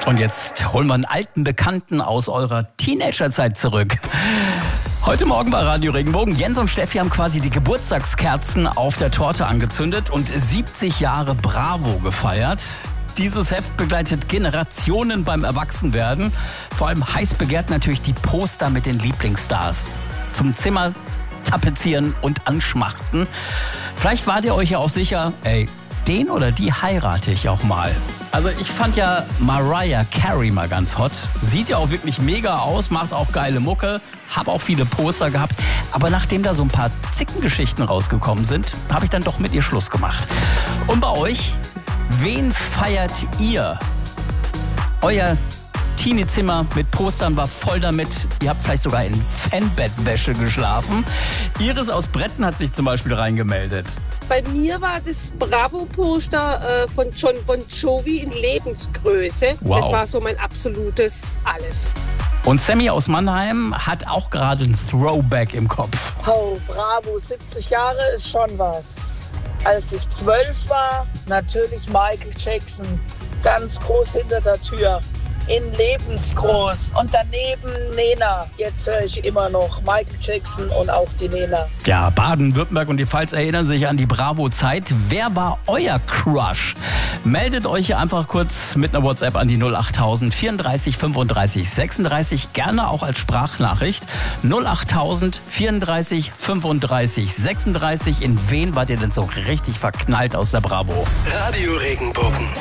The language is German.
Und jetzt holen wir einen alten Bekannten aus eurer Teenagerzeit zurück. Heute Morgen bei Radio Regenbogen. Jens und Steffi haben quasi die Geburtstagskerzen auf der Torte angezündet und 70 Jahre Bravo gefeiert. Dieses Heft begleitet Generationen beim Erwachsenwerden. Vor allem heiß begehrt natürlich die Poster mit den Lieblingsstars. Zum Zimmer tapezieren und anschmachten. Vielleicht wart ihr euch ja auch sicher, den oder die heirate ich auch mal. Also ich fand ja Mariah Carey mal ganz hot. Sieht ja auch wirklich mega aus, macht auch geile Mucke. Hab auch viele Poster gehabt. Aber nachdem da so ein paar Zickengeschichten rausgekommen sind, habe ich dann doch mit ihr Schluss gemacht. Und bei euch, wen feiert ihr? Euer Teenie-Zimmer mit Postern war voll damit. Ihr habt vielleicht sogar in Fanbettwäsche geschlafen. Iris aus Bretten hat sich zum Beispiel reingemeldet. Bei mir war das Bravo-Poster von John Bon Jovi in Lebensgröße. Wow. Das war so mein absolutes Alles. Und Sammy aus Mannheim hat auch gerade ein Throwback im Kopf. Oh, Bravo, 70 Jahre ist schon was. Als ich 12 war, natürlich Michael Jackson, ganz groß hinter der Tür. In lebensgroß und daneben Nena. Jetzt höre ich immer noch Michael Jackson und auch die Nena. Ja, Baden-Württemberg und die Pfalz erinnern sich an die Bravo-Zeit. Wer war euer Crush? Meldet euch hier einfach kurz mit einer WhatsApp an die 08000 34 35 36. Gerne auch als Sprachnachricht. 08000 34 35 36. In wen wart ihr denn so richtig verknallt aus der Bravo? Radio Regenbogen.